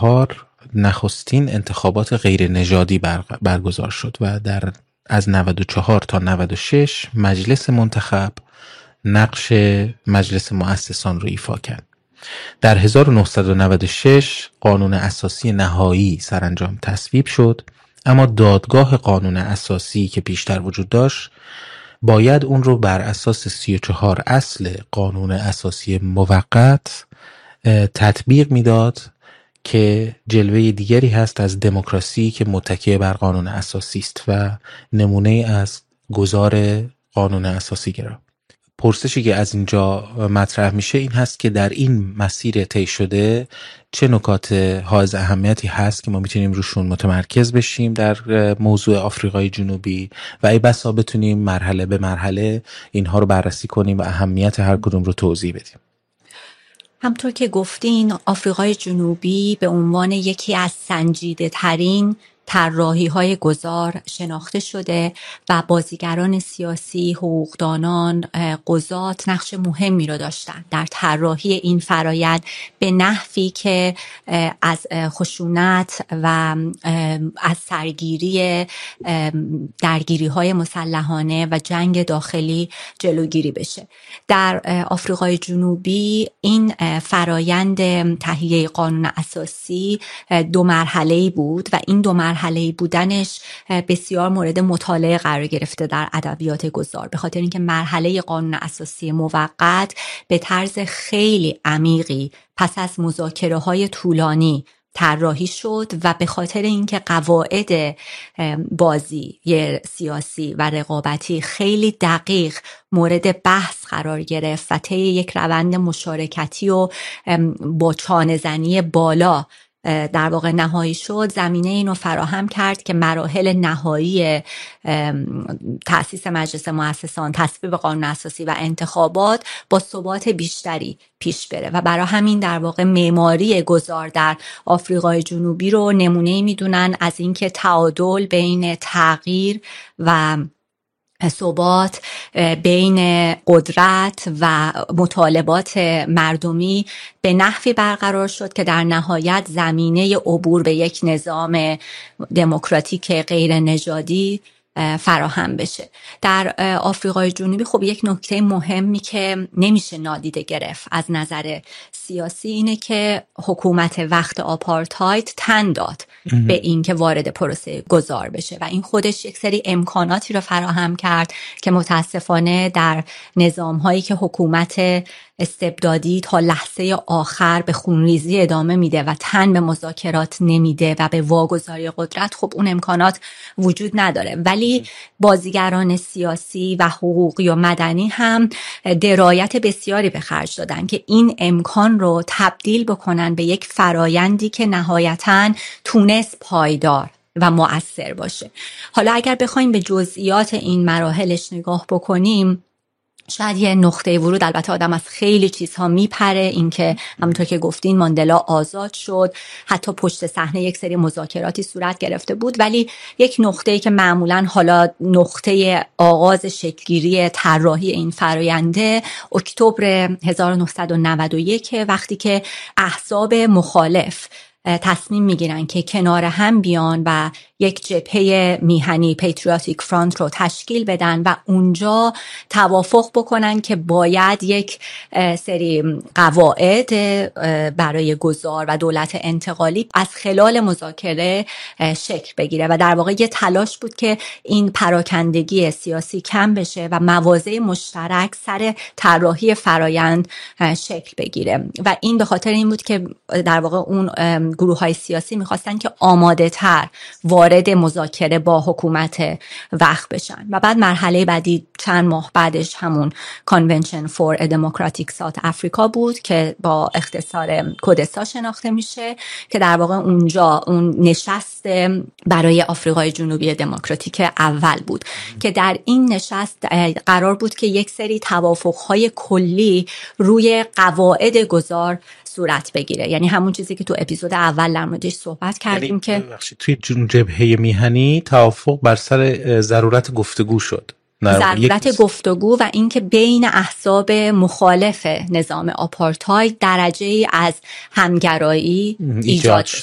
94 نخستین انتخابات غیر نژادی برگزار شد و از 94 تا 96 مجلس منتخب نقش مجلس مؤسسان رو ایفا کرد. در 1996 قانون اساسی نهایی سرانجام تصویب شد، اما دادگاه قانون اساسی که پیشتر وجود داشت باید اون رو بر اساس 34 اصل قانون اساسی موقت تطبیق میداد که جلوه دیگری هست از دموکراسی که متکی بر قانون اساسی است و نمونه از گذار قانون اساسی گرا. پرسشی که از اینجا مطرح میشه این هست که در این مسیر طی شده چه نکات حائز اهمیتی هست که ما میتونیم روشون متمرکز بشیم در موضوع آفریقای جنوبی و ای بسا بتونیم مرحله به مرحله اینها رو بررسی کنیم و اهمیت هر کدوم رو توضیح بدیم. همطور که گفتین آفریقای جنوبی به عنوان یکی از سنجیده ترین طراحی‌های گذار شناخته شده و بازیگران سیاسی، حقوقدانان، قضات نقش مهمی را داشتند در طراحی این فرآیند به نحوی که از خشونت و از سرگیری درگیری‌های مسلحانه و جنگ داخلی جلوگیری بشه. در آفریقای جنوبی این فرآیند تهیه قانون اساسی 2 مرحله‌ای بود و این 2 مرحله بودنش بسیار مورد مطالعه قرار گرفته در ادبیات گذار، به خاطر اینکه مرحله قانون اساسی موقت به طرز خیلی عمیقی پس از مذاکره‌های طولانی طراحی شد و به خاطر اینکه قواعد بازی سیاسی و رقابتی خیلی دقیق مورد بحث قرار گرفت و طی یک روند مشارکتی و با چانه‌زنی بالا در واقع نهایی شد، زمینه اینو فراهم کرد که مراحل نهایی تأسیس مجلس مؤسسان، تصویب قانون اساسی و انتخابات با ثبات بیشتری پیش بره و برای همین در واقع معماری گذار در آفریقای جنوبی رو نمونه‌ای میدونن از اینکه تعادل بین تغییر و ثبات، بین قدرت و مطالبات مردمی به نحوی برقرار شد که در نهایت زمینه عبور به یک نظام دموکراتیک غیر نژادی فراهم بشه. در آفریقای جنوبی خب یک نکته مهمی که نمیشه نادیده گرفت از نظر سیاسی اینه که حکومت وقت آپارتاید تن داد به این که وارد پروسه گذار بشه و این خودش یک سری امکاناتی رو فراهم کرد که متاسفانه در نظام‌هایی که حکومت استبدادی تا لحظه آخر به خونریزی ادامه میده و تن به مذاکرات نمیده و به واگذاری قدرت، خب اون امکانات وجود نداره. ولی بازیگران سیاسی و حقوقی و مدنی هم درایت بسیاری به خرج دادن که این امکان رو تبدیل بکنن به یک فرایندی که نهایتاً تونست پایدار و مؤثر باشه. حالا اگر بخوایم به جزئیات این مراحلش نگاه بکنیم، شاید یه نقطه ورود، البته آدم از خیلی چیزها میپره، اینکه همونطور که گفتین ماندلا آزاد شد، حتی پشت صحنه یک سری مذاکراتی صورت گرفته بود، ولی یک نقطه‌ای که معمولاً حالا نقطه آغاز شکل‌گیری طراحی این فراینده اکتبر 1991 وقتی که احزاب مخالف تصمیم میگیرن که کنار هم بیان و یک جبهه میهنی پیتریاتیک فرانت رو تشکیل بدن و اونجا توافق بکنن که باید یک سری قواعد برای گذار و دولت انتقالی از خلال مذاکره شکل بگیره و در واقع یه تلاش بود که این پراکندگی سیاسی کم بشه و مواضع مشترک سر طراحی فرایند شکل بگیره و این به خاطر این بود که در واقع اون گروه‌های سیاسی می‌خواستن که آماده تر وارد مذاکره با حکومت وقت بشن و بعد مرحله بعدی چند ماه بعدش همون Convention for a Democratic South Africa بود که با اختصار کودسا شناخته میشه که در واقع اونجا اون نشست برای آفریقای جنوبی دموکراتیک اول بود که در این نشست قرار بود که یک سری توافق‌های کلی روی قواعد گذار صورت بگیره، یعنی همون چیزی که تو اپیزود اول در موردش صحبت کردیم که توی جبهه میهنی توافق بر سر ضرورت گفتگو شد، ضرورت گفتگو و اینکه بین احزاب مخالف نظام آپارتاید درجه‌ای از همگرایی ایجاد شد